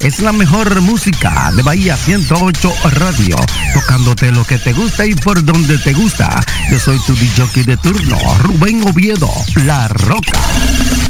es la mejor música de Bahía 108 Radio, tocándote lo que te gusta y por donde te gusta. Yo soy tu DJ de turno, Rubén Oviedo, La Roca.